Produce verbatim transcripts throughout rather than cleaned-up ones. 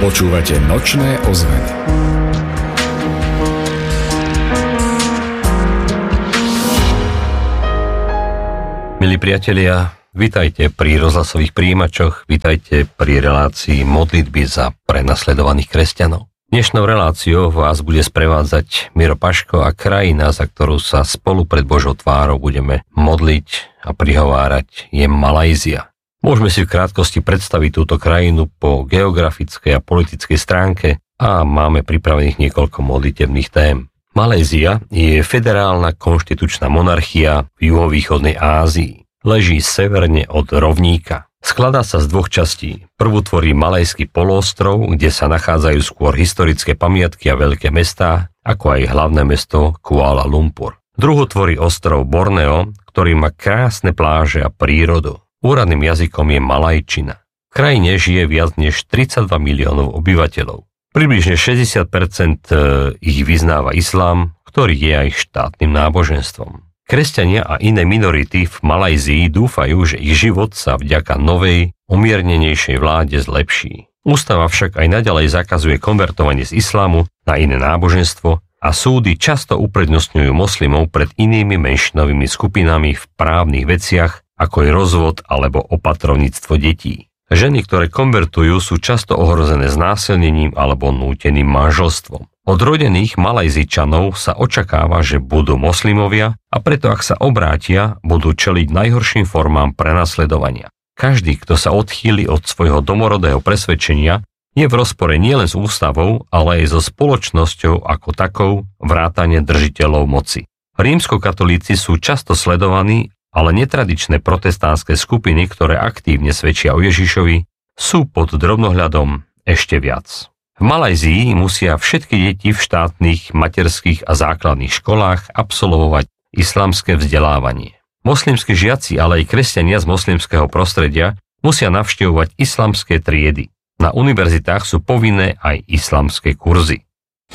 Počúvate Nočné ozveny. Milí priatelia, vitajte pri rozhlasových prijímačoch, vitajte pri relácii modlitby za prenasledovaných kresťanov. Dnešnou reláciou vás bude sprevádzať Miro Paško a krajina, za ktorú sa spolu pred Božou tvárou budeme modliť a prihovárať, je Malajzia. Môžeme si v krátkosti predstaviť túto krajinu po geografickej a politickej stránke a máme pripravených niekoľko modlitebných tém. Malajzia je federálna konštitučná monarchia v juhovýchodnej Ázii. Leží severne od rovníka. Skladá sa z dvoch častí. Prvú tvorí Malajský poloostrov, kde sa nachádzajú skôr historické pamiatky a veľké mestá, ako aj hlavné mesto Kuala Lumpur. Druhú tvorí ostrov Borneo, ktorý má krásne pláže a prírodu. Úradným jazykom je malajčina. V krajine žije viac než tridsaťdva miliónov obyvateľov. Približne šesťdesiat percent ich vyznáva islám, ktorý je aj štátnym náboženstvom. Kresťania a iné minority v Malajzii dúfajú, že ich život sa vďaka novej, umiernenejšej vláde zlepší. Ústava však aj naďalej zakazuje konvertovanie z islámu na iné náboženstvo a súdy často uprednostňujú moslimov pred inými menšinovými skupinami v právnych veciach, ako je rozvod alebo opatrovníctvo detí. Ženy, ktoré konvertujú, sú často ohrozené znásilnením alebo núteným manželstvom. Od rodených Malajzičanov sa očakáva, že budú moslimovia a preto ak sa obrátia, budú čeliť najhorším formám prenasledovania. Každý, kto sa odchýli od svojho domorodého presvedčenia, je v rozpore nielen s ústavou, ale aj so spoločnosťou ako takou vrátane držiteľov moci. Rímskokatolíci sú často sledovaní, ale netradičné protestantské skupiny, ktoré aktívne svedčia o Ježišovi, sú pod drobnohľadom ešte viac. V Malajzii musia všetky deti v štátnych, materských a základných školách absolvovať islamské vzdelávanie. Moslimskí žiaci, ale aj kresťania z moslimského prostredia musia navštevovať islamské triedy. Na univerzitách sú povinné aj islamské kurzy.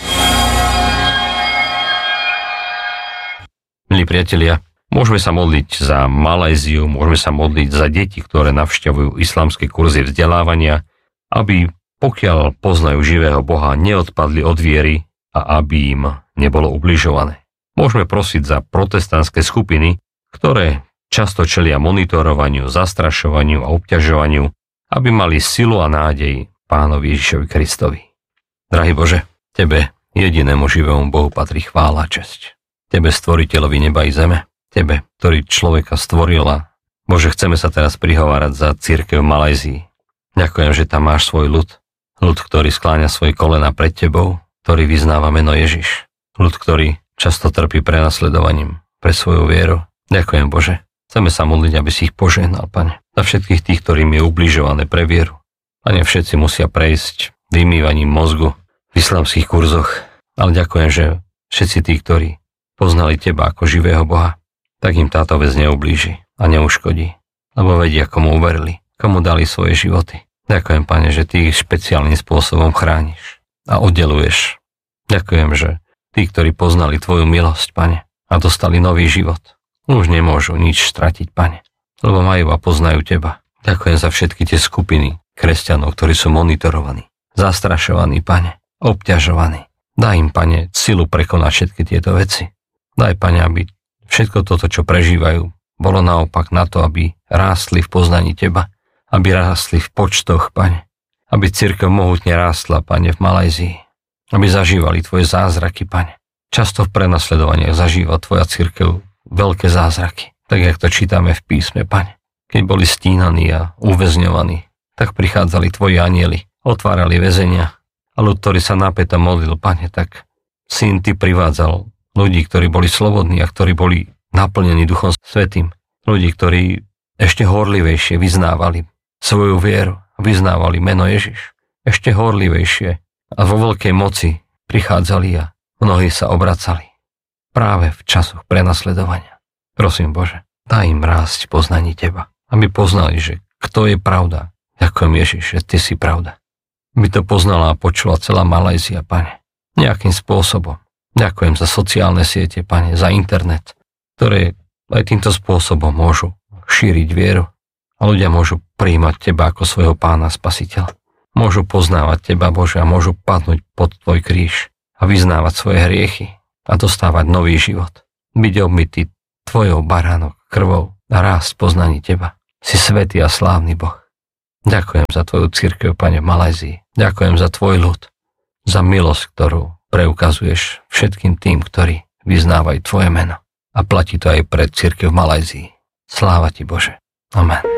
Milí priatelia, môžeme sa modliť za Malajziu, môžeme sa modliť za deti, ktoré navštevujú islamské kurzy vzdelávania, aby pokiaľ poznajú živého Boha, neodpadli od viery a aby im nebolo ubližované. Môžeme prosiť za protestantské skupiny, ktoré často čelia monitorovaniu, zastrašovaniu a obťažovaniu, aby mali silu a nádej Pánovi Ježišovi Kristovi. Drahý Bože, Tebe, jedinému živému Bohu, patrí chvála a česť. Tebe, stvoriteľovi neba i zeme, Tebe, ktorý človeka stvorila. Bože, chceme sa teraz prihovárať za cirkev v Malajzii. Ďakujem, že tam máš svoj ľud. Ľud, ktorý skláňa svoje kolena pred Tebou, ktorý vyznáva meno Ježiš. Ľud, ktorý často trpí prenasledovaním pre svoju vieru. Ďakujem, Bože. Chceme sa modliť, aby si ich požehnal, Pane. Za všetkých tých, ktorým je ubližované pre vieru. Pane, všetci musia prejsť vymývaním mozgu v islamských kurzoch. Ale ďakujem, že všetci tí, ktorí poznali Teba ako živého Boha, tak im táto vec neublíži a neuškodí, lebo vedia, komu uverili, komu dali svoje životy. Ďakujem, Pane, že Ty ich špeciálnym spôsobom chrániš a oddeluješ. Ďakujem, že tí, ktorí poznali Tvoju milosť, Pane, a dostali nový život, už nemôžu nič stratiť, Pane, lebo majú a poznajú Teba. Ďakujem za všetky tie skupiny kresťanov, ktorí sú monitorovaní, zastrašovaní, Pane, obťažovaní. Daj im, Pane, silu prekonať všetky tieto veci. Daj, Pane, aby všetko toto, čo prežívajú, bolo naopak na to, aby rástli v poznaní Teba, aby rástli v počtoch, Pane, aby cirkev mohutne rástla, Pane, v Malajzii, aby zažívali Tvoje zázraky, Pane. Často v prenasledovaniach zažíva Tvoja cirkev veľké zázraky, tak jak to čítame v písme, Pane. Keď boli stínaní a uväzňovaní, tak prichádzali Tvoji anjeli, otvárali väzenia a ľud, ktorý sa napäto modlil, Pane, tak Syn Ty privádzal ľudí, ktorí boli slobodní a ktorí boli naplnení Duchom Svätým, ľudí, ktorí ešte horlivejšie vyznávali svoju vieru, vyznávali meno Ježiš. Ešte horlivejšie a vo veľkej moci prichádzali a mnohí sa obracali. Práve v časoch prenasledovania. Prosím, Bože, daj im rásť poznaní Teba, aby poznali, že kto je pravda. Ďakujem, Ježiš, že Ty si pravda. Aby to poznala a počula celá Malajzia, Pane. Nejakým spôsobom. Ďakujem za sociálne siete, Pane, za internet, ktoré aj týmto spôsobom môžu šíriť vieru a ľudia môžu prijímať Teba ako svojho Pána Spasiteľa. môžu poznávať Teba, Bože, a môžu padnúť pod Tvoj kríž a vyznávať svoje hriechy a dostávať nový život. Byť obmytý Tvojou baránok krvou a rásť v poznaní Teba. Si svätý a slávny Boh. Ďakujem za Tvoju cirkev, Pane, v Malajzii. Ďakujem za Tvoj ľud, za milosť, ktorú preukazuješ všetkým tým, ktorí vyznávajú Tvoje meno. A platí to aj pre cirkev v Malajzii. Sláva Ti, Bože. Amen.